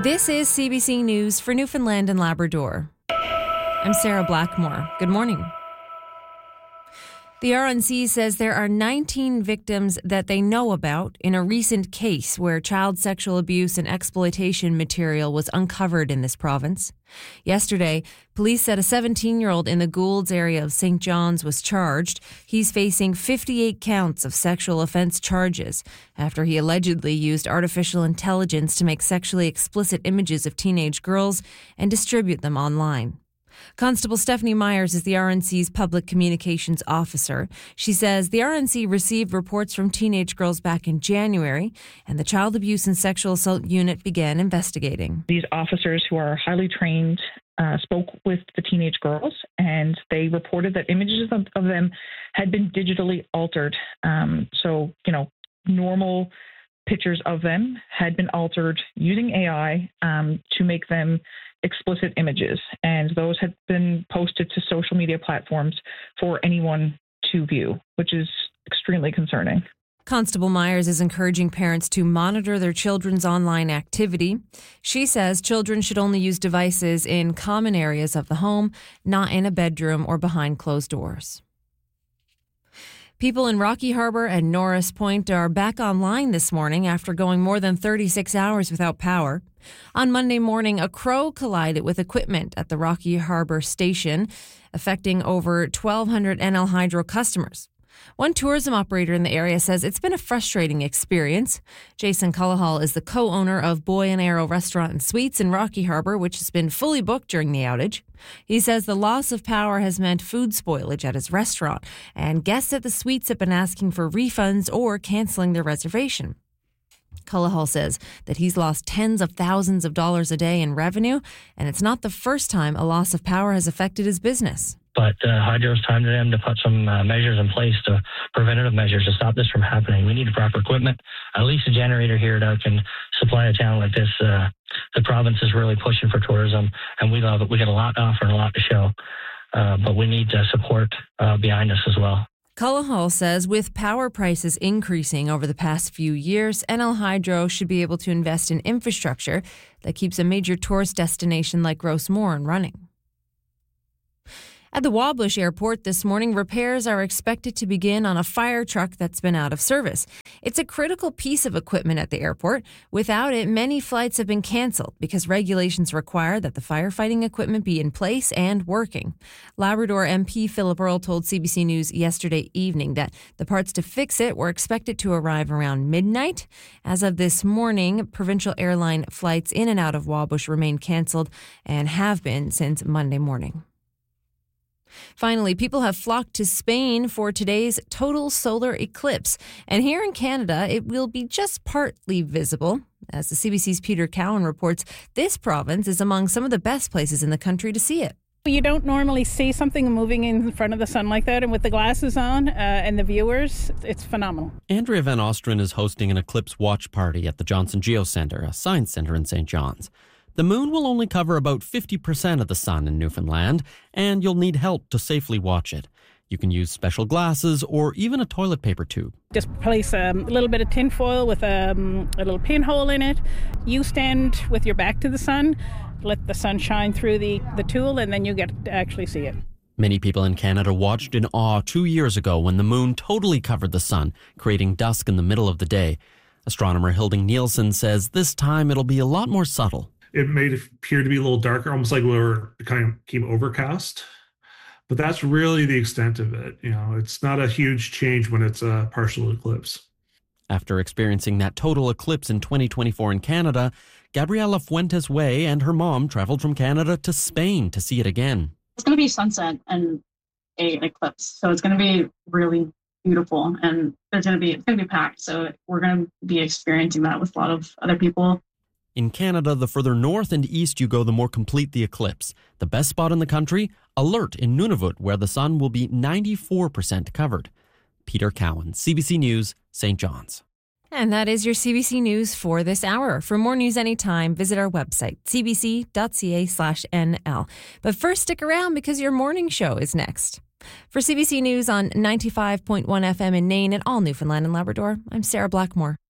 This is CBC News for Newfoundland and Labrador. I'm Sarah Blackmore. Good morning. The RNC says there are 19 victims that they know about in a recent case where child sexual abuse and exploitation material was uncovered in this province. Yesterday, police said a 17-year-old in the Goulds area of St. John's was charged. He's facing 58 counts of sexual offense charges after he allegedly used artificial intelligence to make sexually explicit images of teenage girls and distribute them online. Constable Stephanie Myers is the RNC's public communications officer. She says the RNC received reports from teenage girls back in January, and the Child Abuse and Sexual Assault Unit began investigating. These officers, who are highly trained, spoke with the teenage girls, and they reported that images of them had been digitally altered. Normal pictures of them had been altered using AI to make them explicit images, and those had been posted to social media platforms for anyone to view, which is extremely concerning. Constable Myers is encouraging parents to monitor their children's online activity. She says children should only use devices in common areas of the home, not in a bedroom or behind closed doors. People in Rocky Harbour and Norris Point are back online this morning after going more than 36 hours without power. On Monday morning, a crow collided with equipment at the Rocky Harbour station, affecting over 1,200 NL Hydro customers. One tourism operator in the area says it's been a frustrating experience. Jason Cullahall is the co-owner of Boy and Arrow Restaurant and Suites in Rocky Harbour, which has been fully booked during the outage. He says the loss of power has meant food spoilage at his restaurant, and guests at the suites have been asking for refunds or cancelling their reservation. Cullahall says that he's lost tens of thousands of dollars a day in revenue, and it's not the first time a loss of power has affected his business. But Hydro's time to them to put some measures in place, to preventative measures to stop this from happening. We need proper equipment, at least a generator here that can supply a town like this. The province is really pushing for tourism, and we love it. We got a lot to offer and a lot to show, but we need support behind us as well. Cullahall says with power prices increasing over the past few years, NL Hydro should be able to invest in infrastructure that keeps a major tourist destination like Rosemorne running. At the Wabush Airport this morning, repairs are expected to begin on a fire truck that's been out of service. It's a critical piece of equipment at the airport. Without it, many flights have been canceled because regulations require that the firefighting equipment be in place and working. Labrador MP Philip Earle told CBC News yesterday evening that the parts to fix it were expected to arrive around midnight. As of this morning, provincial airline flights in and out of Wabush remain canceled and have been since Monday morning. Finally, people have flocked to Spain for today's total solar eclipse. And here in Canada, it will be just partly visible. As the CBC's Peter Cowan reports, this province is among some of the best places in the country to see it. You don't normally see something moving in front of the sun like that, and with the glasses on and the viewers, it's phenomenal. Andrea Van Ostrin is hosting an eclipse watch party at the Johnson Geocenter, a science center in St. John's. The moon will only cover about 50% of the sun in Newfoundland, and you'll need help to safely watch it. You can use special glasses or even a toilet paper tube. Just place a little bit of tin foil with a little pinhole in it. You stand with your back to the sun, let the sun shine through the tool, and then you get to actually see it. Many people in Canada watched in awe 2 years ago when the moon totally covered the sun, creating dusk in the middle of the day. Astronomer Hilding Nielsen says this time it'll be a lot more subtle. It made it appear to be a little darker, almost like it kind of became overcast. But that's really the extent of it. It's not a huge change when it's a partial eclipse. After experiencing that total eclipse in 2024 in Canada, Gabriela Fuentes Way and her mom traveled from Canada to Spain to see it again. It's going to be sunset and an eclipse, so it's going to be really beautiful, and it's going to be packed. So we're going to be experiencing that with a lot of other people. In Canada, the further north and east you go, the more complete the eclipse. The best spot in the country, Alert in Nunavut, where the sun will be 94% covered. Peter Cowan, CBC News, St. John's. And that is your CBC News for this hour. For more news anytime, visit our website, cbc.ca/nl. But first, stick around because your morning show is next. For CBC News on 95.1 FM in Nain and all Newfoundland and Labrador, I'm Sarah Blackmore.